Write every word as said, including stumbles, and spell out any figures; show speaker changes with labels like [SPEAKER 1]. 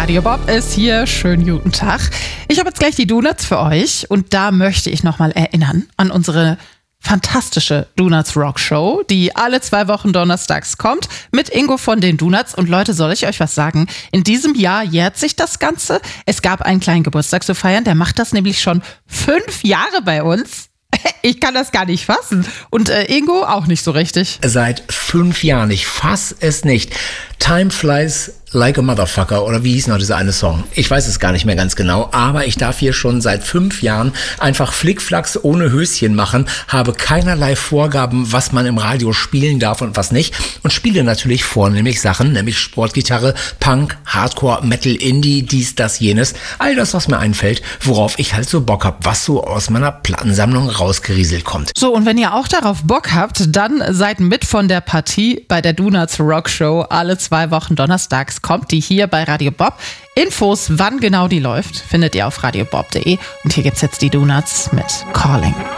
[SPEAKER 1] Radio Bob ist hier. Schönen guten Tag. Ich habe jetzt gleich die Donuts für euch und da möchte ich nochmal erinnern an unsere fantastische Donuts Rock Show, die alle zwei Wochen donnerstags kommt, mit Ingo von den Donuts. Und Leute, soll ich euch was sagen? In diesem Jahr jährt sich das Ganze. Es gab einen kleinen Geburtstag zu feiern, der macht das nämlich schon fünf Jahre bei uns. Ich kann das gar nicht fassen. Und äh, Ingo auch nicht so richtig.
[SPEAKER 2] Seit fünf Jahren, ich fass es nicht. Time flies like a motherfucker, oder wie hieß noch dieser eine Song? Ich weiß es gar nicht mehr ganz genau, aber ich darf hier schon seit fünf Jahren einfach Flickflacks ohne Höschen machen, habe keinerlei Vorgaben, was man im Radio spielen darf und was nicht und spiele natürlich vornehmlich Sachen, nämlich Sportgitarre, Punk, Hardcore, Metal, Indie, dies, das, jenes, all das, was mir einfällt, worauf ich halt so Bock hab, was so aus meiner Plattensammlung rausgerieselt kommt.
[SPEAKER 1] So, und wenn ihr auch darauf Bock habt, dann seid mit von der Partie bei der Donuts Rock Show. Alle zwei Wochen donnerstags kommt die hier bei Radio Bob. Infos, wann genau die läuft, findet ihr auf radiobob punkt de. Und hier gibt's jetzt die Donuts mit Calling.